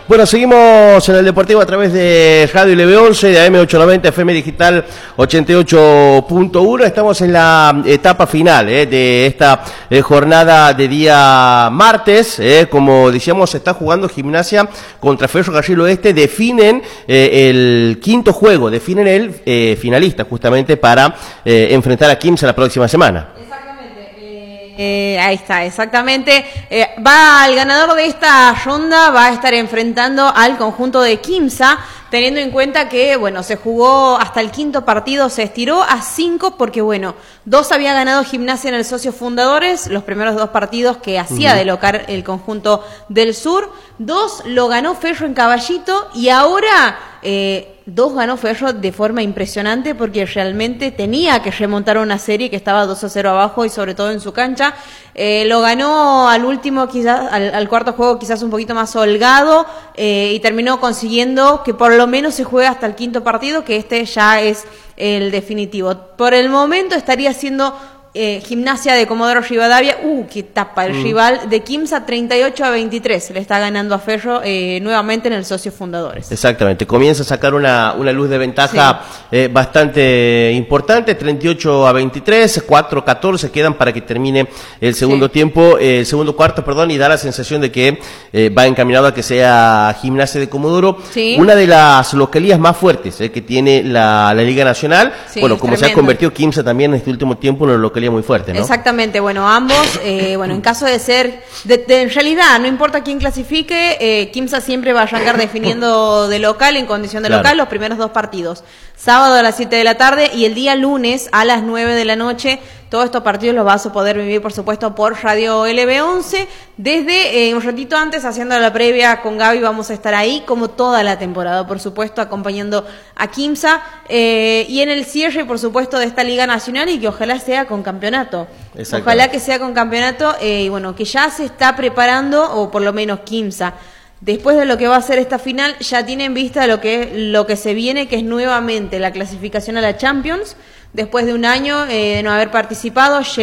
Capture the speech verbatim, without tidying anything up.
Bueno, seguimos en el Deportivo a través de Radio L B once, de A M ochocientos noventa, F M Digital ochenta y ocho punto uno. Estamos en la etapa final eh, de esta eh, jornada de día martes. Eh, como decíamos, se está jugando Gimnasia contra Ferrocarril Oeste. Definen eh, el quinto juego, definen el eh, finalista justamente para eh, enfrentar a Quimsa la próxima semana. Eh, ahí está, exactamente. Eh, va el ganador de esta ronda, va a estar enfrentando al conjunto de Quimsa, teniendo en cuenta que, bueno, se jugó hasta el quinto partido, se estiró a cinco porque, bueno, dos había ganado Gimnasia en el Socios Fundadores, los primeros dos partidos que hacía uh-huh. de local el conjunto del sur, dos lo ganó Ferro en Caballito y ahora... Eh, Dos ganó Ferro de forma impresionante porque realmente tenía que remontar una serie que estaba dos a cero abajo y sobre todo en su cancha. Eh, lo ganó al último, quizás al, al cuarto juego quizás un poquito más holgado eh, y terminó consiguiendo que por lo menos se juegue hasta el quinto partido, que este ya es el definitivo. Por el momento estaría siendo... Eh, Gimnasia de Comodoro Rivadavia, uh, que tapa el mm. rival de Quimsa, treinta y ocho a veintitrés, le está ganando a Ferro eh, nuevamente en el Socios Fundadores. Exactamente, comienza a sacar una, una luz de ventaja sí. eh, bastante importante, treinta y ocho a veintitrés, cuatro a catorce quedan para que termine el segundo sí. tiempo, el eh, segundo cuarto, perdón, y da la sensación de que eh, va encaminado a que sea Gimnasia de Comodoro, sí. una de las localías más fuertes eh, que tiene la, la Liga Nacional, sí, bueno, como tremendo. Se ha convertido Quimsa también en este último tiempo en una localidad muy fuerte, ¿no? Exactamente, bueno, ambos, eh, bueno, en caso de ser, de, de, en realidad, no importa quién clasifique, eh, Quimsa siempre va a arrancar definiendo de local, en condición de claro. local, los primeros dos partidos. Sábado a las siete de la tarde y el día lunes a las nueve de la noche. Todos estos partidos los vas a poder vivir, por supuesto, por Radio L B once. Desde eh, un ratito antes, haciendo la previa con Gaby, vamos a estar ahí, como toda la temporada, por supuesto, acompañando a Quimsa. Eh, y en el cierre, por supuesto, de esta Liga Nacional y que ojalá sea con campeonato. Ojalá que sea con campeonato eh, y bueno, que ya se está preparando, o por lo menos Quimsa. Después de lo que va a ser esta final, ya tiene en vista lo que, lo que se viene, que es nuevamente la clasificación a la Champions. Después de un año eh, de no haber participado,